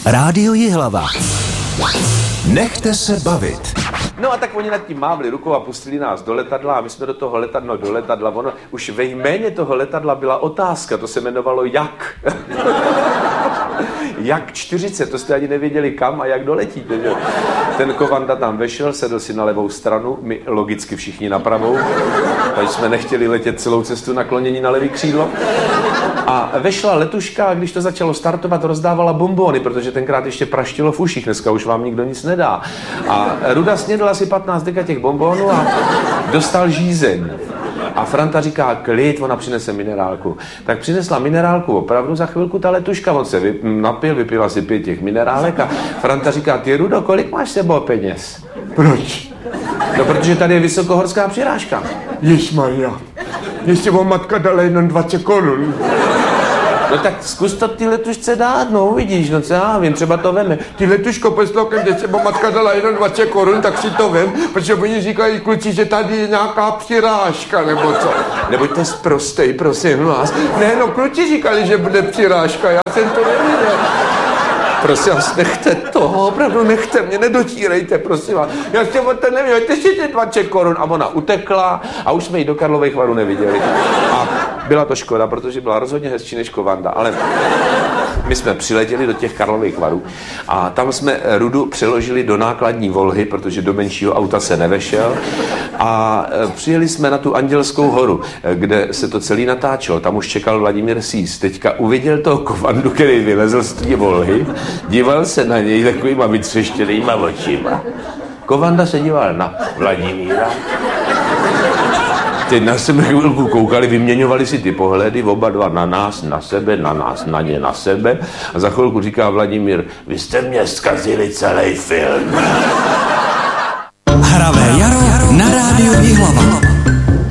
Rádio Jihlava. Nechte se bavit. No a tak oni nad tím mávli rukou a pustili nás do letadla a my jsme do toho letadla, ono už ve jméně toho letadla byla otázka, to se jmenovalo jak. Jak 40, to jste ani nevěděli kam a jak doletíte, že? Ten Kovanda tam vešel, sedl si na levou stranu, my logicky všichni na pravou, takže jsme nechtěli letět celou cestu naklonění na levý křídlo. A vešla letuška a když to začalo startovat, rozdávala bonbony, protože tenkrát ještě praštilo v uších, dneska už vám nikdo nic nedá. A Ruda snědl asi 15 deka těch bonbonů a dostal žízeň. A Franta říká, klid, ona přinese minerálku. Tak přinesla minerálku opravdu, za chvilku ta letuška, on se napil, vypil asi 5 těch minerálek a Franta říká, ty Rudo, kolik máš sebou peněz? Proč? No, protože tady je vysokohorská přirážka. Ježmarja, ještě vám matka dala jenom 20 korun. No tak zkus to ty letušce dát, no uvidíš, no co já vím, třeba to veme. Ty letuško, poslouchej, když se matka dala jenom 20 korun, tak si to vem, protože oni říkají kluci, že tady je nějaká přirážka, nebo co. Nebuďte sprostej, prosím vás. Ne, no kluci říkali, že bude přirážka, já jsem to nevěděl. Prosím vás, nechte toho, opravdu nechte mě, nedotírejte, prosím vás. Já jsem o to nevěděl, ještě ty 20 korun a ona utekla a už jsme ji do Karlových Varů neviděli. A byla to škoda, protože byla rozhodně hezčí než Kovanda, ale my jsme přiletěli do těch Karlových Varů a tam jsme Rudu přeložili do nákladní Volhy, protože do menšího auta se nevešel a přijeli jsme na tu Andělskou horu, kde se to celý natáčelo. Tam už čekal Vladimír Sýs. Teďka uviděl toho Kovandu, který vylezl z té Volhy, díval se na něj takovýma vytřeštěnýma očima. Kovanda se díval na Vladimíra. Teď na sebe chvilku koukali, vyměňovali si ty pohledy, oba dva na nás, na sebe, na nás, na ně, na sebe. A za chvilku říká Vladimír, vy jste mě zkazili celý film. Hravé jaro na Rádiu Jihlava.